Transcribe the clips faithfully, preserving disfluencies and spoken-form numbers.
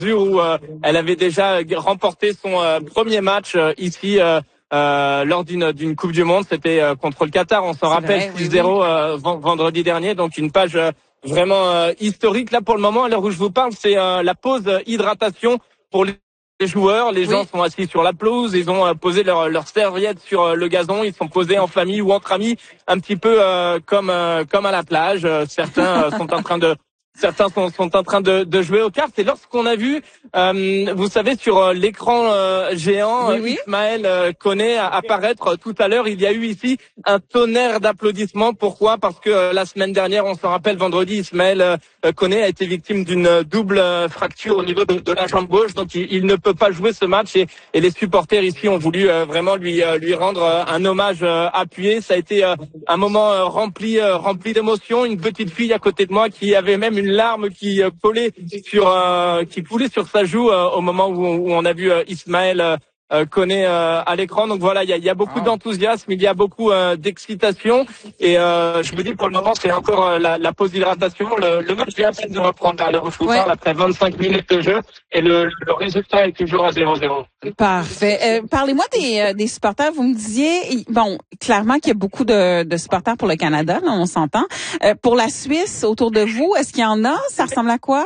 où euh, elle avait déjà remporté son euh, premier match euh, ici euh, euh, lors d'une d'une Coupe du Monde. C'était euh, contre le Qatar, on s'en rappelle, six zéro oui, oui. euh, vendredi dernier. Donc une page euh, vraiment euh, historique. Là pour le moment, à l'heure où je vous parle, c'est euh, la pause hydratation pour les les joueurs. Les oui. gens sont assis sur la pelouse, ils ont euh, posé leur, leur serviette sur euh, le gazon, ils sont posés en famille ou entre amis, un petit peu euh, comme euh, comme à la plage. Euh, certains euh, sont en train de Certains sont, sont en train de, de jouer aux cartes. Et lorsqu'on a vu, euh, vous savez, sur l'écran euh, géant, oui, oui. Ismaël euh, Koné apparaître tout à l'heure, il y a eu ici un tonnerre d'applaudissements. Pourquoi ? Parce que euh, la semaine dernière, on s'en rappelle, vendredi, Ismaël euh, Koné a été victime d'une double euh, fracture au niveau de, de la jambe gauche. Donc, il, il ne peut pas jouer ce match. Et, et les supporters ici ont voulu euh, vraiment lui euh, lui rendre euh, un hommage euh, appuyé. Ça a été euh, un moment euh, rempli euh, rempli d'émotions. Une petite fille à côté de moi qui avait même une larme qui euh, collait sur euh, qui coulait sur sa joue euh, au moment où on, où on a vu euh, Ismaël euh, Koné euh, à l'écran. Donc voilà, il y a, y a beaucoup d'enthousiasme, il y a beaucoup euh, d'excitation et euh, je me dis pour le moment c'est encore euh, la, la pause d'hydratation. Le, le match vient à peine de reprendre à l'heure où je vous parle après vingt-cinq minutes de jeu et le, le résultat est toujours à zéro zéro. Parfait. Euh, parlez-moi des, euh, des supporters. Vous me disiez, bon, clairement qu'il y a beaucoup de, de supporters pour le Canada, là, on s'entend. Euh, pour la Suisse, autour de vous, est-ce qu'il y en a? Ça ressemble à quoi?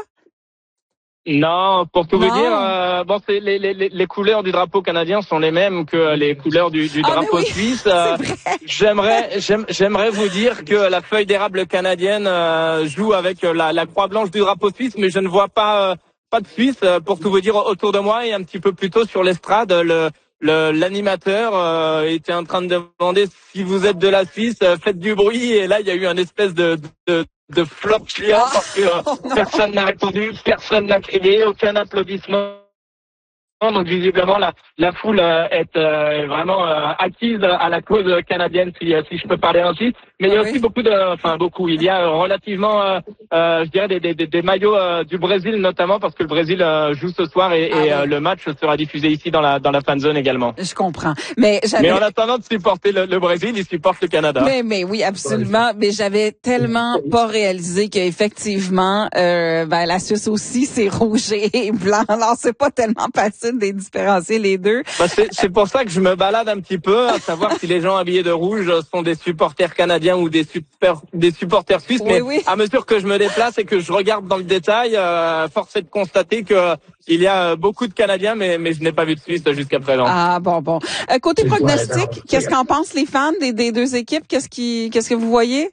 Non, pour tout non. vous dire, euh, bon, c'est les, les, les couleurs du drapeau canadien sont les mêmes que les couleurs du, du drapeau ah, oui, suisse. Euh, j'aimerais, j'aime, j'aimerais vous dire que la feuille d'érable canadienne euh, joue avec la, la croix blanche du drapeau suisse, mais je ne vois pas euh, pas de Suisse. Pour tout vous dire, autour de moi et un petit peu plus tôt sur l'estrade, le Le, l'animateur euh, était en train de demander si vous êtes de la Suisse, euh, faites du bruit. Et là, il y a eu un espèce de de, de flop géant parce que euh, oh, personne n'a répondu, personne n'a crié, aucun applaudissement. Donc visiblement la la foule euh, est euh, vraiment euh, acquise à la cause canadienne, si si je peux parler ainsi. Mais il y a aussi beaucoup de, enfin beaucoup. Il y a relativement, euh, euh, je dirais des des, des maillots euh, du Brésil notamment parce que le Brésil euh, joue ce soir et, ah, et oui. euh, le match sera diffusé ici dans la dans la fan zone également. Je comprends. Mais j'avais... mais en attendant de supporter le, le Brésil, il supporte le Canada. Mais mais oui absolument. Mais j'avais tellement pas réalisé qu'effectivement euh, ben la Suisse aussi c'est rouge et blanc. Alors c'est pas tellement facile de différencier les deux. Ben c'est, c'est pour ça que je me balade un petit peu à savoir si les gens habillés de rouge sont des supporters canadiens ou des super des supporters suisses. Oui, mais oui. à mesure que je me déplace et que je regarde dans le détail, euh, force est de constater que il y a beaucoup de Canadiens, mais mais je n'ai pas vu de Suisse jusqu'à présent. Ah bon bon. Euh, côté pronostic, qu'est-ce qu'en pensent les fans des, des deux équipes? Qu'est-ce qui qu'est-ce que vous voyez?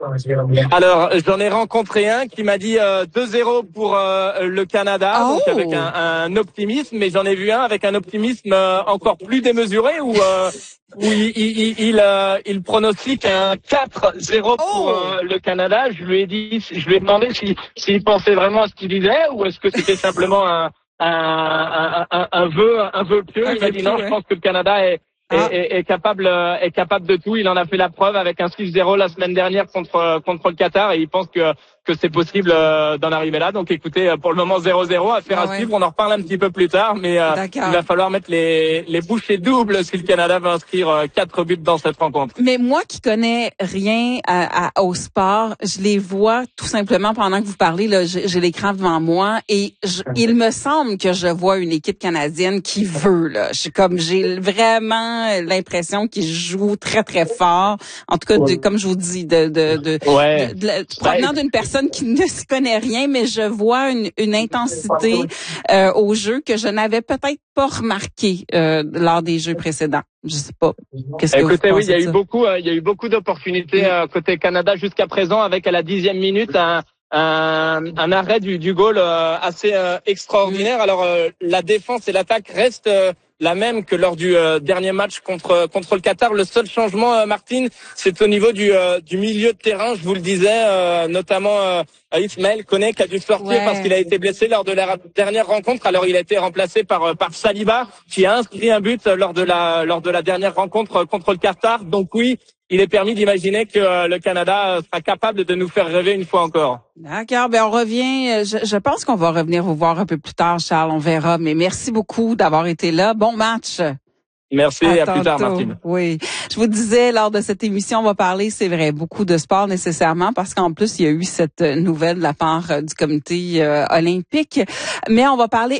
Alors, j'en ai rencontré un qui m'a dit euh, deux zéro pour euh, le Canada, oh. donc avec un, un optimisme, mais j'en ai vu un avec un optimisme euh, encore plus démesuré où, euh, où il, il, il, il, euh, il pronostique un quatre zéro pour euh, le Canada. Je lui ai dit, je lui ai demandé s'il si, si pensait vraiment à ce qu'il disait ou est-ce que c'était simplement un, un, un, un vœu, un vœu pieux. Il m'a dit non, je pense que le Canada est Ah. Est, est, est capable est capable de tout. Il en a fait la preuve avec un six zéro la semaine dernière contre contre le Qatar et il pense que que c'est possible euh, d'en arriver là. Donc écoutez, pour le moment zéro zéro, affaire ah, à ouais. suivre. On en reparle un petit peu plus tard, mais euh, il va falloir mettre les les bouchées doubles si le Canada veut inscrire euh, quatre buts dans cette rencontre. Mais moi qui connais rien à, à, au sport, je les vois tout simplement pendant que vous parlez. Là, j'ai, j'ai l'écran devant moi et je, il me semble que je vois une équipe canadienne qui veut. Là, je suis comme j'ai vraiment l'impression qu'ils jouent très très fort. En tout cas, de, comme je vous dis, de de de, ouais. de, de, de provenant d'une personne qui ne se connaît rien, mais je vois une, une intensité euh, au jeu que je n'avais peut-être pas remarqué euh, lors des jeux précédents. Je sais pas. Qu'est-ce que Écoutez, vous oui, il y a eu ça? beaucoup, euh, il y a eu beaucoup d'opportunités euh, côté Canada jusqu'à présent, avec à la dixième minute un un, un arrêt du, du goal euh, assez euh, extraordinaire. Alors euh, la défense et l'attaque restent euh, la même que lors du euh, dernier match contre contre le Qatar. Le seul changement, euh, Martine, c'est au niveau du euh, du milieu de terrain. Je vous le disais, euh, notamment euh, Ismaël Koné qui a dû sortir ouais. parce qu'il a été blessé lors de la dernière rencontre. Alors il a été remplacé par par Saliba qui a inscrit un but lors de la lors de la dernière rencontre contre le Qatar. Donc oui, il est permis d'imaginer que euh, le Canada sera capable de nous faire rêver une fois encore. D'accord, ben on revient. Je, je pense qu'on va revenir vous voir un peu plus tard, Charles. On verra. Mais merci beaucoup d'avoir été là. Bon match. Merci, à, à plus tard, Martine. Oui. Je vous disais, lors de cette émission, on va parler, c'est vrai, beaucoup de sport nécessairement, parce qu'en plus, il y a eu cette nouvelle de la part du comité euh, olympique. Mais on va parler